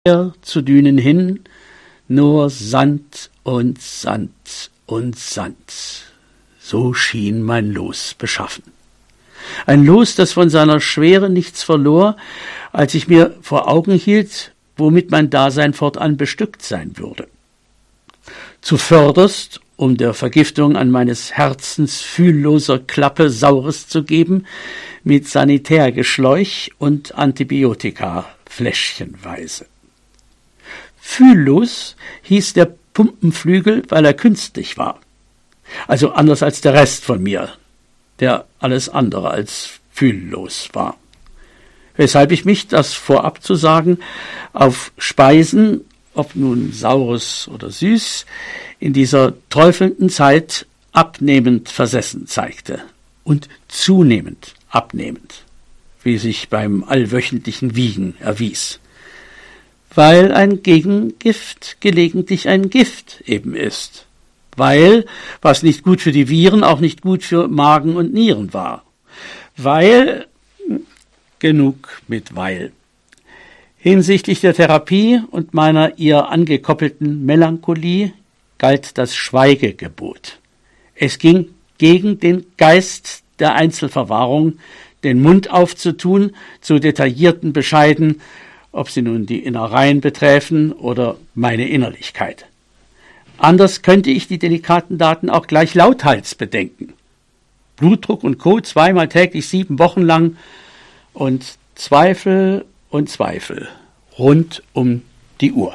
zu Dünen hin, nur Sand und Sand und Sand. So schien mein Los beschaffen. Ein Los, das von seiner Schwere nichts verlor, als ich mir vor Augen hielt, womit mein Dasein fortan bestückt sein würde. Zuvörderst, um der Vergiftung an meines Herzens fühlloser Klappe Saures zu geben, mit Sanitärgeschläuch und Antibiotika fläschchenweise. Fühllos hieß der Pumpenflügel, weil er künstlich war. Also anders als der Rest von mir, der alles andere als fühllos war. Weshalb ich mich, das vorab zu sagen, auf Speisen, ob nun saures oder süß, in dieser träufelnden Zeit abnehmend versessen zeigte und zunehmend abnehmend, wie sich beim allwöchentlichen Wiegen erwies. Weil ein Gegengift gelegentlich ein Gift eben ist. Weil, was nicht gut für die Viren, auch nicht gut für Magen und Nieren war. Weil, genug mit weil. Hinsichtlich der Therapie und meiner ihr angekoppelten Melancholie galt das Schweigegebot. Es ging gegen den Geist der Einzelverwahrung, den Mund aufzutun zu detaillierten Bescheiden, ob sie nun die Innereien beträfen oder meine Innerlichkeit. Anders könnte ich die delikaten Daten auch gleich lauthals bedenken. Blutdruck und Co. 2-mal täglich 7 Wochen lang und Zweifel rund um die Uhr.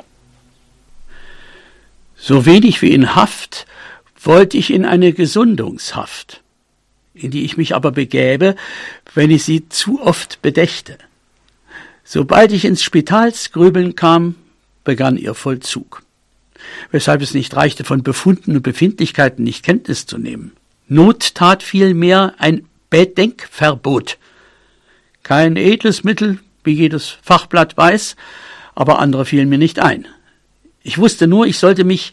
So wenig wie in Haft wollte ich in eine Gesundungshaft, in die ich mich aber begäbe, wenn ich sie zu oft bedächte. Sobald ich ins Spitalsgrübeln kam, begann ihr Vollzug. Weshalb es nicht reichte, von Befunden und Befindlichkeiten nicht Kenntnis zu nehmen. Not tat vielmehr ein Bedenkverbot. Kein edles Mittel, wie jedes Fachblatt weiß, aber andere fielen mir nicht ein. Ich wusste nur, ich sollte mich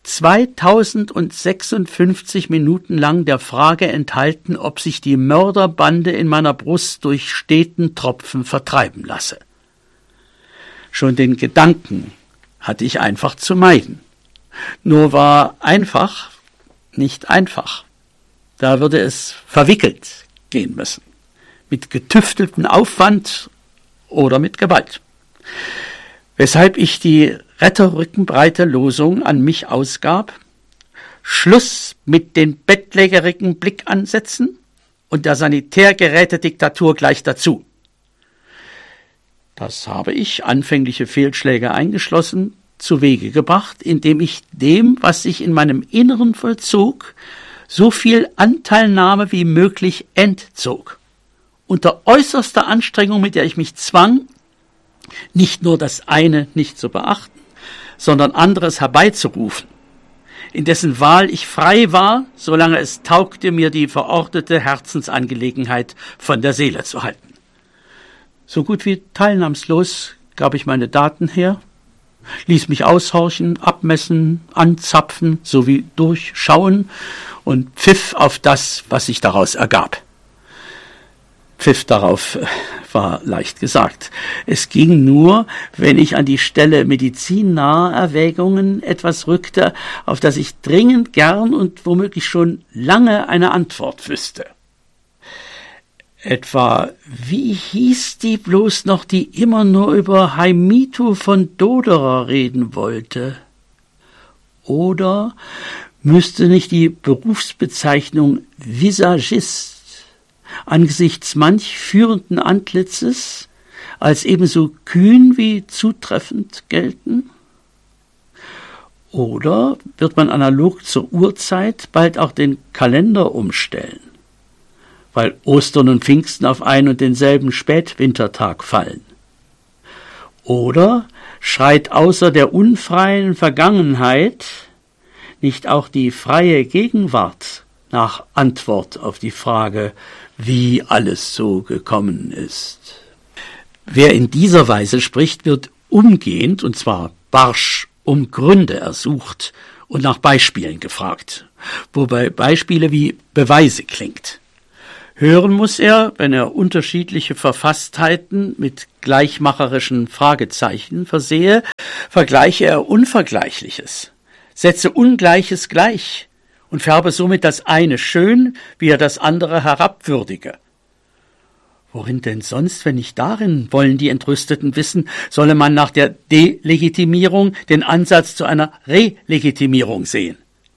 2056 Minuten lang der Frage enthalten, ob sich die Mörderbande in meiner Brust durch steten Tropfen vertreiben lasse. Schon den Gedanken hatte ich einfach zu meiden. Nur war einfach nicht einfach. Da würde es verwickelt gehen müssen. Mit getüfteltem Aufwand oder mit Gewalt. Weshalb ich die retterrückenbreite Losung an mich ausgab: Schluss mit den bettlägerigen Blickansätzen und der Sanitärgerätediktatur gleich dazu. Das habe ich, anfängliche Fehlschläge eingeschlossen, zu Wege gebracht, indem ich dem, was sich in meinem Inneren vollzog, so viel Anteilnahme wie möglich entzog. Unter äußerster Anstrengung, mit der ich mich zwang, nicht nur das eine nicht zu beachten, sondern anderes herbeizurufen, in dessen Wahl ich frei war, solange es taugte, mir die verordnete Herzensangelegenheit von der Seele zu halten. So gut wie teilnahmslos gab ich meine Daten her, ließ mich aushorchen, abmessen, anzapfen sowie durchschauen und pfiff auf das, was sich daraus ergab. Pfiff darauf war leicht gesagt. Es ging nur, wenn ich an die Stelle medizinnaher Erwägungen etwas rückte, auf das ich dringend gern und womöglich schon lange eine Antwort wüsste. Etwa, wie hieß die bloß noch, die immer nur über Heimito von Doderer reden wollte? Oder müsste nicht die Berufsbezeichnung Visagist angesichts manch führenden Antlitzes als ebenso kühn wie zutreffend gelten? Oder wird man analog zur Uhrzeit bald auch den Kalender umstellen, weil Ostern und Pfingsten auf ein und denselben Spätwintertag fallen? Oder schreit außer der unfreien Vergangenheit nicht auch die freie Gegenwart nach Antwort auf die Frage, wie alles so gekommen ist? Wer in dieser Weise spricht, wird umgehend, und zwar barsch, um Gründe ersucht und nach Beispielen gefragt, wobei Beispiele wie Beweise klingt. Hören muss er, wenn er unterschiedliche Verfasstheiten mit gleichmacherischen Fragezeichen versehe, vergleiche er Unvergleichliches, setze Ungleiches gleich und färbe somit das eine schön, wie er das andere herabwürdige. Worin denn sonst, wenn nicht darin, wollen die Entrüsteten wissen, solle man nach der Delegitimierung den Ansatz zu einer Relegitimierung sehen.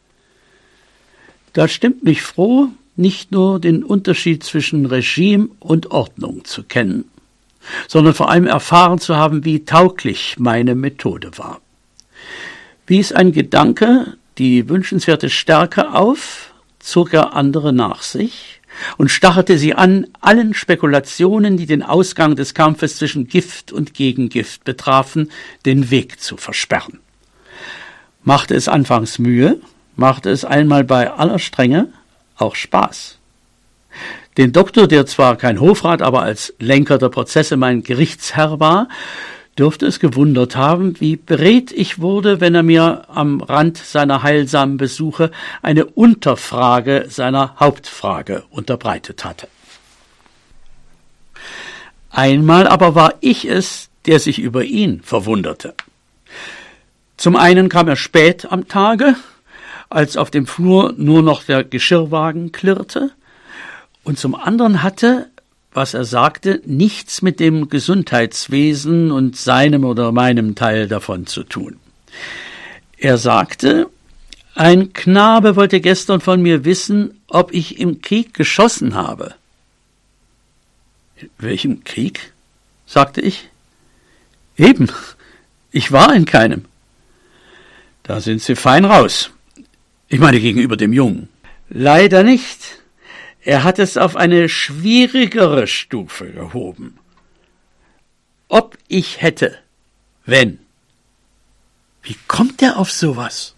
Das stimmt mich froh, nicht nur den Unterschied zwischen Regime und Ordnung zu kennen, sondern vor allem erfahren zu haben, wie tauglich meine Methode war. Wies ein Gedanke die wünschenswerte Stärke auf, zog er andere nach sich und stacherte sie an, allen Spekulationen, die den Ausgang des Kampfes zwischen Gift und Gegengift betrafen, den Weg zu versperren. Machte es anfangs Mühe, machte es einmal bei aller Strenge auch Spaß. Den Doktor, der zwar kein Hofrat, aber als Lenker der Prozesse mein Gerichtsherr war, dürfte es gewundert haben, wie beredt ich wurde, wenn er mir am Rand seiner heilsamen Besuche eine Unterfrage seiner Hauptfrage unterbreitet hatte. Einmal aber war ich es, der sich über ihn verwunderte. Zum einen kam er spät am Tage, als auf dem Flur nur noch der Geschirrwagen klirrte, und zum anderen hatte, was er sagte, nichts mit dem Gesundheitswesen und seinem oder meinem Teil davon zu tun. Er sagte, ein Knabe wollte gestern von mir wissen, ob ich im Krieg geschossen habe. In welchem Krieg? Sagte ich. Eben, ich war in keinem. Da sind Sie fein raus. Ich meine gegenüber dem Jungen. Leider nicht. Er hat es auf eine schwierigere Stufe gehoben. Ob ich hätte, wenn. Wie kommt er auf sowas?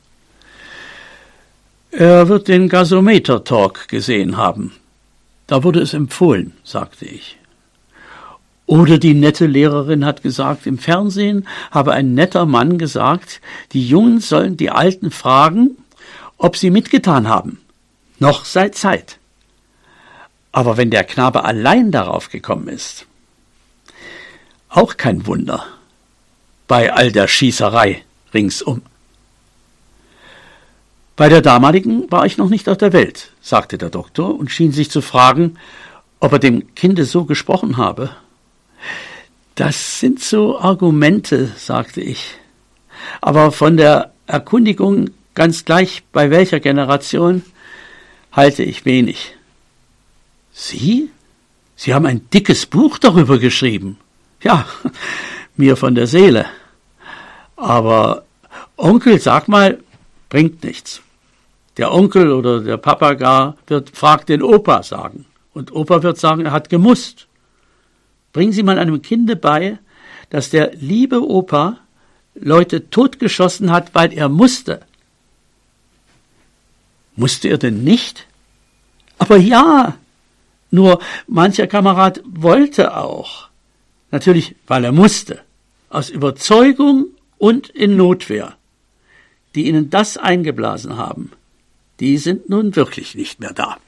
Er wird den Gasometer-Talk gesehen haben. Da wurde es empfohlen, sagte ich. Oder die nette Lehrerin hat gesagt, im Fernsehen habe ein netter Mann gesagt, die Jungen sollen die Alten fragen, ob sie mitgetan haben. Noch sei Zeit. Aber wenn der Knabe allein darauf gekommen ist, auch kein Wunder, bei all der Schießerei ringsum. Bei der damaligen war ich noch nicht auf der Welt, sagte der Doktor und schien sich zu fragen, ob er dem Kinde so gesprochen habe. Das sind so Argumente, sagte ich. Aber von der Erkundigung, ganz gleich bei welcher Generation, halte ich wenig. Sie? Sie haben ein dickes Buch darüber geschrieben. Ja, mir von der Seele. Aber Onkel, sag mal, bringt nichts. Der Onkel oder der Papa gar fragt den Opa sagen. Und Opa wird sagen, er hat gemusst. Bringen Sie mal einem Kinde bei, dass der liebe Opa Leute totgeschossen hat, weil er musste. Musste er denn nicht? Aber ja, nur mancher Kamerad wollte auch. Natürlich, weil er musste. Aus Überzeugung und in Notwehr. Die ihnen das eingeblasen haben, die sind nun wirklich nicht mehr da.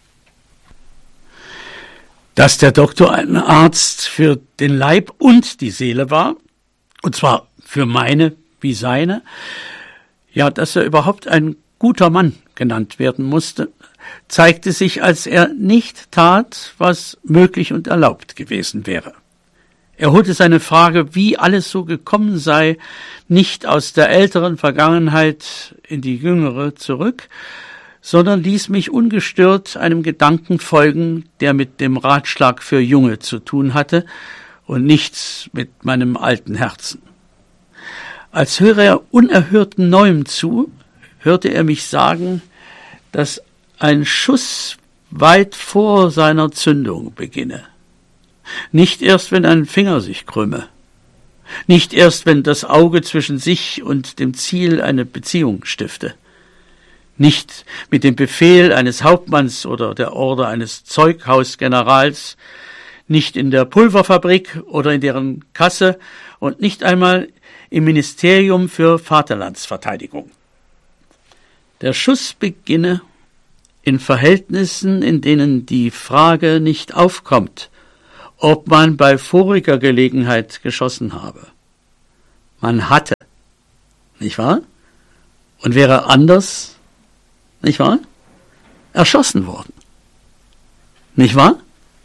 Dass der Doktor ein Arzt für den Leib und die Seele war, und zwar für meine wie seine, ja, dass er überhaupt ein guter Mann genannt werden musste, zeigte sich, als er nicht tat, was möglich und erlaubt gewesen wäre. Er holte seine Frage, wie alles so gekommen sei, nicht aus der älteren Vergangenheit in die jüngere zurück, sondern ließ mich ungestört einem Gedanken folgen, der mit dem Ratschlag für Junge zu tun hatte und nichts mit meinem alten Herzen. Als höre er unerhörten Neuem zu, hörte er mich sagen, dass ein Schuss weit vor seiner Zündung beginne. Nicht erst, wenn ein Finger sich krümme. Nicht erst, wenn das Auge zwischen sich und dem Ziel eine Beziehung stifte. Nicht mit dem Befehl eines Hauptmanns oder der Order eines Zeughausgenerals, nicht in der Pulverfabrik oder in deren Kasse und nicht einmal im Ministerium für Vaterlandsverteidigung. Der Schuss beginne in Verhältnissen, in denen die Frage nicht aufkommt, ob man bei voriger Gelegenheit geschossen habe. Man hatte, nicht wahr? Und wäre anders, nicht wahr? Erschossen worden. Nicht wahr?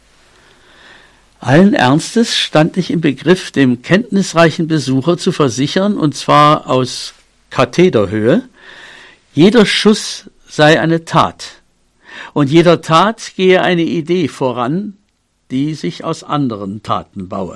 Allen Ernstes stand ich im Begriff, dem kenntnisreichen Besucher zu versichern, und zwar aus Kathederhöhe, jeder Schuss sei eine Tat, und jeder Tat gehe eine Idee voran, die sich aus anderen Taten baue.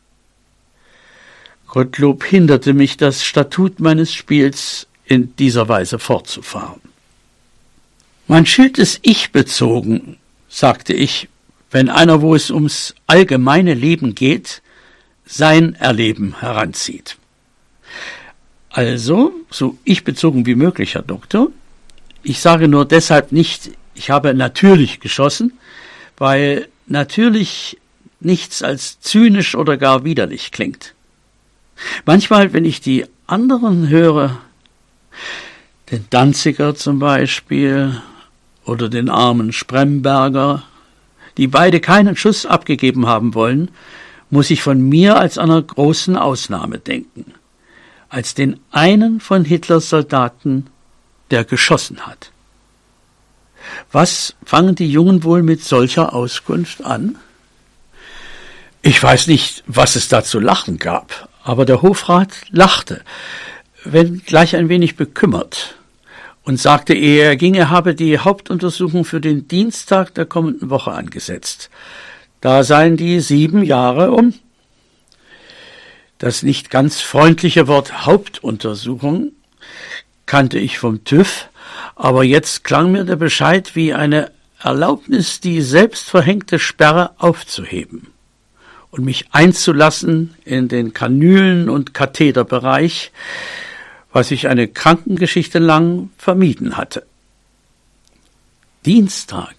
Gottlob hinderte mich das Statut meines Spiels in dieser Weise fortzufahren. Man schilt es ich-bezogen, sagte ich, wenn einer, wo es ums allgemeine Leben geht, sein Erleben heranzieht. Also, so ich-bezogen wie möglich, Herr Doktor. Ich sage nur deshalb nicht, ich habe natürlich geschossen, weil natürlich nichts als zynisch oder gar widerlich klingt. Manchmal, wenn ich die anderen höre, den Danziger zum Beispiel oder den armen Spremberger, die beide keinen Schuss abgegeben haben wollen, muss ich von mir als einer großen Ausnahme denken, als den einen von Hitlers Soldaten, der geschossen hat. Was fangen die Jungen wohl mit solcher Auskunft an? Ich weiß nicht, was es da zu lachen gab, aber der Hofrat lachte, wenn gleich ein wenig bekümmert, und sagte, ehe er ging, er habe die Hauptuntersuchung für den Dienstag der kommenden Woche angesetzt. Da seien die 7 Jahre um. Das nicht ganz freundliche Wort Hauptuntersuchung kannte ich vom TÜV, aber jetzt klang mir der Bescheid wie eine Erlaubnis, die selbstverhängte Sperre aufzuheben und mich einzulassen in den Kanülen- und Kathederbereich, was ich eine Krankengeschichte lang vermieden hatte. Dienstag.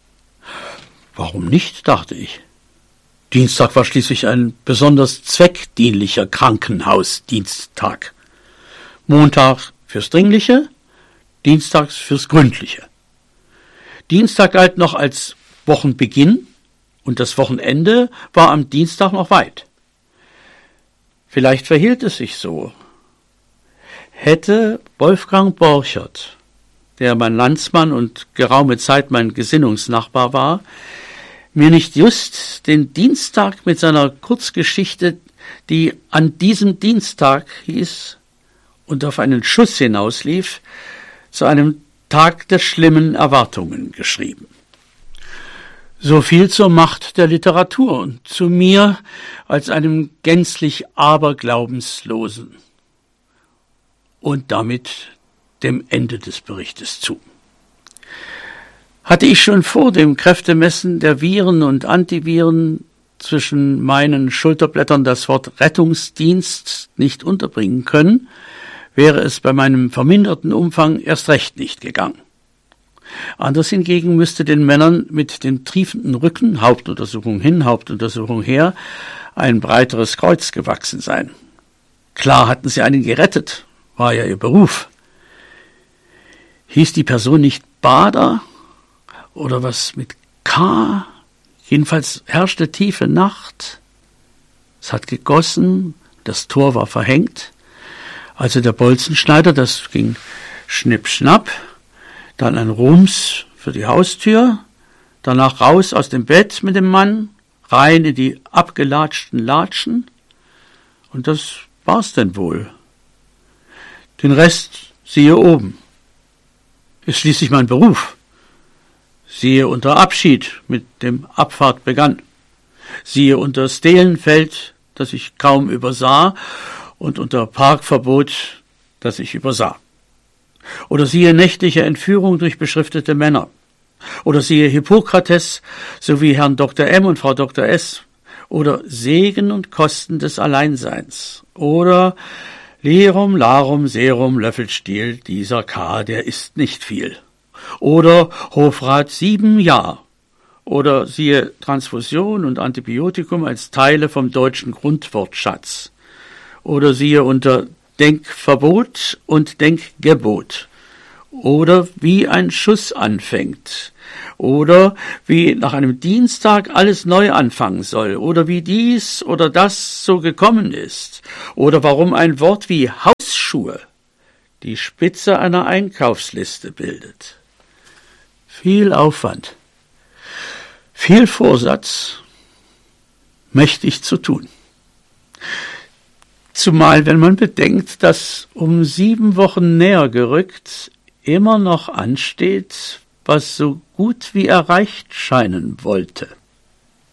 Warum nicht, dachte ich. Dienstag war schließlich ein besonders zweckdienlicher Krankenhausdiensttag. Montag fürs Dringliche, Dienstags fürs Gründliche. Dienstag galt noch als Wochenbeginn und das Wochenende war am Dienstag noch weit. Vielleicht verhielt es sich so. Hätte Wolfgang Borchert, der mein Landsmann und geraume Zeit mein Gesinnungsnachbar war, mir nicht just den Dienstag mit seiner Kurzgeschichte, die an diesem Dienstag hieß und auf einen Schuss hinauslief, zu einem Tag der schlimmen Erwartungen geschrieben. So viel zur Macht der Literatur und zu mir als einem gänzlich Aberglaubenslosen. Und damit dem Ende des Berichtes zu. Hatte ich schon vor dem Kräftemessen der Viren und Antiviren zwischen meinen Schulterblättern das Wort Rettungsdienst nicht unterbringen können, wäre es bei meinem verminderten Umfang erst recht nicht gegangen. Anders hingegen müsste den Männern mit dem triefenden Rücken, Hauptuntersuchung hin, Hauptuntersuchung her, ein breiteres Kreuz gewachsen sein. Klar hatten sie einen gerettet, war ja ihr Beruf. Hieß die Person nicht Bader oder was mit K? Jedenfalls herrschte tiefe Nacht. Es hat gegossen, das Tor war verhängt. Also der Bolzenschneider, das ging schnipp-schnapp, dann ein Rums für die Haustür, danach raus aus dem Bett mit dem Mann, rein in die abgelatschten Latschen. Und das war's denn wohl. Den Rest siehe oben. Ist schließlich mein Beruf. Siehe unter Abschied, mit dem Abfahrt begann. Siehe unter Stelenfeld, das ich kaum übersah, und unter Parkverbot, das ich übersah. Oder siehe nächtliche Entführung durch beschriftete Männer. Oder siehe Hippokrates sowie Herrn Dr. M. und Frau Dr. S. Oder Segen und Kosten des Alleinseins. Oder Lirum, Larum, Serum, Löffelstiel, dieser K., der ist nicht viel. Oder Hofrat 7 Jahr. Oder siehe Transfusion und Antibiotikum als Teile vom deutschen Grundwortschatz. Oder siehe unter Denkverbot und Denkgebot. oder wie ein Schuss anfängt, oder wie nach einem Dienstag alles neu anfangen soll, oder wie dies oder das so gekommen ist, oder warum ein Wort wie Hausschuhe die Spitze einer Einkaufsliste bildet. Viel Aufwand, viel Vorsatz, mächtig zu tun. Zumal, wenn man bedenkt, dass um 7 Wochen näher gerückt immer noch ansteht, was so gut wie erreicht scheinen wollte.